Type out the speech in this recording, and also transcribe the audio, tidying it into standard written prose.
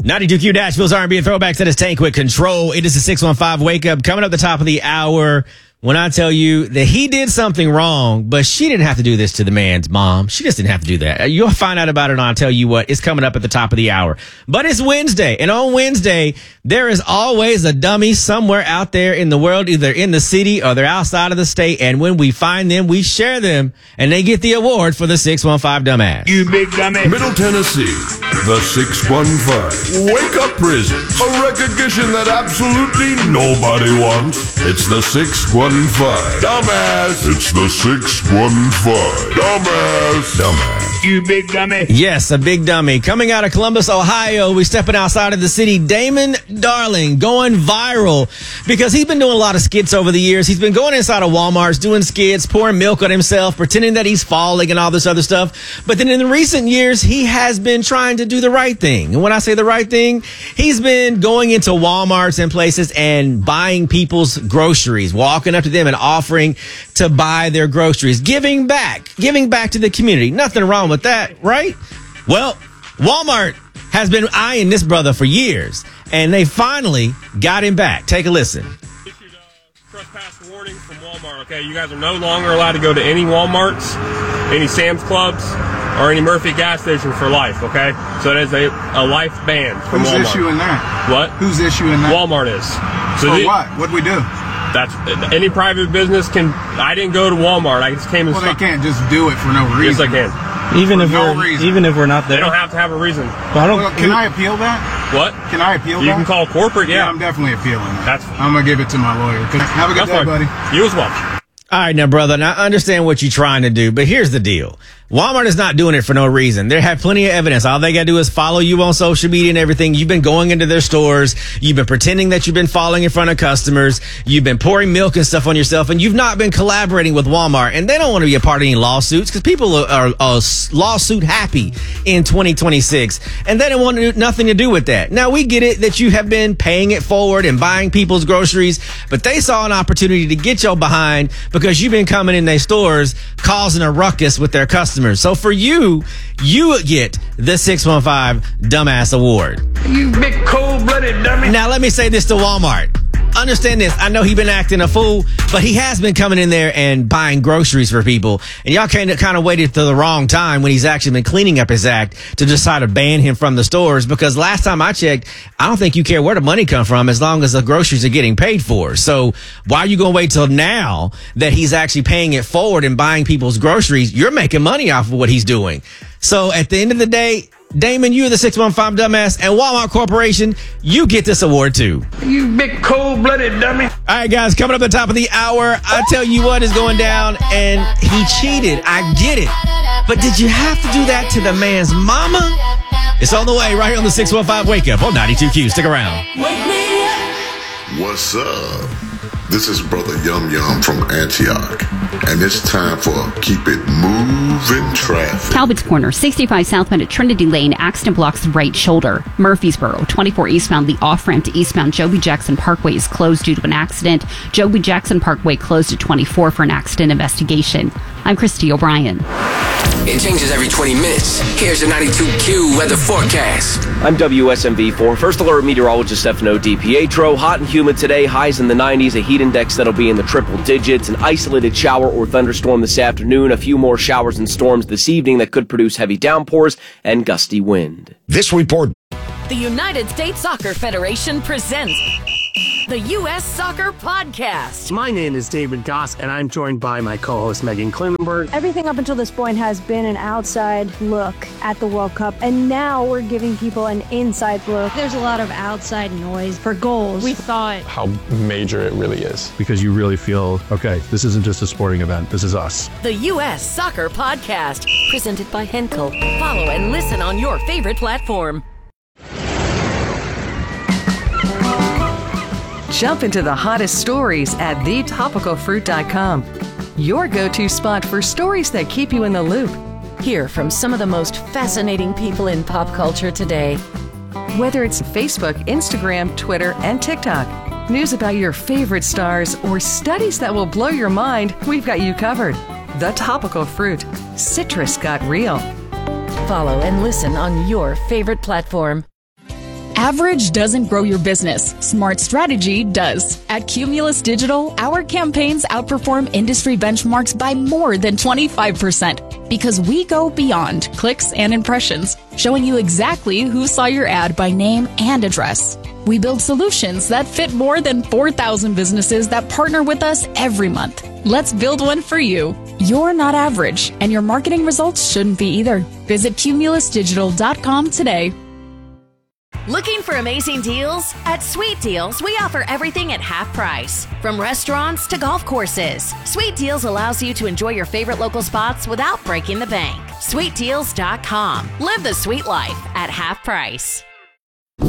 92Q Nashville's R&B and throwbacks at his tank with control. It is a 615 wake up coming up the top of the hour. When I tell you that he did something wrong, but she didn't have to do this to the man's mom. She just didn't have to do that. You'll find out about it, and I'll tell you what. It's coming up at the top of the hour. But it's Wednesday, and on Wednesday, there is always a dummy somewhere out there in the world, either in the city or they're outside of the state. And when we find them, we share them, and they get the award for the 615 dumbass. You big dumbass. Middle Tennessee, the 615. Wake up prison. A recognition that absolutely nobody wants. It's the 615. Dumbass. It's the 615. Dumbass. You big dummy. Yes, a big dummy. Coming out of Columbus, Ohio, we stepping outside of the city. Damon Darling going viral because he's been doing a lot of skits over the years. He's been going inside of Walmarts, doing skits, pouring milk on himself, pretending that he's falling and all this other stuff. But then in the recent years, he has been trying to do the right thing. And when I say the right thing, he's been going into Walmarts and places and buying people's groceries, walking up to them and offering to buy their groceries, giving back to the community. Nothing wrong with that, right? Well, Walmart has been eyeing this brother for years, and they finally got him back. Take a listen. Issued a trespass warning from Walmart. Okay, you guys are no longer allowed to go to any Walmarts, any Sam's Clubs, or any Murphy gas station for life. Okay, so it is a life ban from Walmart. Who's issuing that? What? Who's issuing that? Walmart is. So what? What'd we do? That's any private business can. I didn't go to Walmart. I just came and. Well, they can't just do it for no reason. Yes, I can. Even if we're not there. They don't have to have a reason. Well, can I appeal that? What? Can I appeal that? You can call corporate. Yeah, I'm definitely appealing that. That's. I'm gonna give it to my lawyer. Have a good day, buddy. You as well. All right, now, brother, now I understand what you're trying to do, but here's the deal. Walmart is not doing it for no reason. They have plenty of evidence. All they got to do is follow you on social media and everything. You've been going into their stores. You've been pretending that you've been falling in front of customers. You've been pouring milk and stuff on yourself, and you've not been collaborating with Walmart. And they don't want to be a part of any lawsuits because people are lawsuit happy in 2026, and they don't want nothing to do with that. Now, we get it that you have been paying it forward and buying people's groceries, but they saw an opportunity to get your behind because you've been coming in their stores causing a ruckus with their customers. So for you get the 615 Dumbass Award. You big cold-blooded dummy. Now, let me say this to Walmart. Understand this. I know he's been acting a fool, but he has been coming in there and buying groceries for people. And y'all kind of waited to the wrong time when he's actually been cleaning up his act to decide to ban him from the stores. Because last time I checked, I don't think you care where the money come from as long as the groceries are getting paid for. So why are you going to wait till now that he's actually paying it forward and buying people's groceries? You're making money off of what he's doing. So at the end of the day, Damon, you're the 615 Dumbass, and Walmart Corporation, you get this award too. You big cold-blooded dummy. All right, guys, coming up at the top of the hour, I tell you what is going down, and he cheated. I get it. But did you have to do that to the man's mama? It's on the way right here on the 615 Wake Up on 92Q. Stick around. What's up? This is Brother Yum Yum from Antioch, and it's time for Keep It Moving Traffic. Talbot's Corner, 65 southbound at Trinity Lane, accident blocks the right shoulder. Murfreesboro, 24 eastbound, the off-ramp to eastbound Joby Jackson Parkway is closed due to an accident. Joby Jackson Parkway closed at 24 for an accident investigation. I'm Christy O'Brien. It changes every 20 minutes. Here's your 92Q weather forecast. I'm WSMV4 First Alert Meteorologist Stefano DiPietro. Hot and humid today, highs in the 90s, a heat index that'll be in the triple digits. An isolated shower or thunderstorm this afternoon, a few more showers and storms this evening that could produce heavy downpours and gusty wind. This report. The United States Soccer Federation presents the U.S. Soccer Podcast. My name is David Goss, and I'm joined by my co-host Megan Klinenberg. Everything up until this point has been an outside look at the World Cup, and now we're giving people an inside look. There's a lot of outside noise for goals. We thought how major it really is. Because you really feel, okay, this isn't just a sporting event, this is us. The U.S. Soccer Podcast, presented by Henkel. Follow and listen on your favorite platform. Jump into the hottest stories at thetopicalfruit.com. Your go-to spot for stories that keep you in the loop. Hear from some of the most fascinating people in pop culture today. Whether it's Facebook, Instagram, Twitter, and TikTok, news about your favorite stars, or studies that will blow your mind, we've got you covered. The Topical Fruit. Citrus got real. Follow and listen on your favorite platform. Average doesn't grow your business. Smart strategy does. At Cumulus Digital, our campaigns outperform industry benchmarks by more than 25% because we go beyond clicks and impressions, showing you exactly who saw your ad by name and address. We build solutions that fit more than 4,000 businesses that partner with us every month. Let's build one for you. You're not average, and your marketing results shouldn't be either. Visit cumulusdigital.com today. Looking for amazing deals? At Sweet Deals, we offer everything at half price. From restaurants to golf courses, Sweet Deals allows you to enjoy your favorite local spots without breaking the bank. SweetDeals.com. Live the sweet life at half price.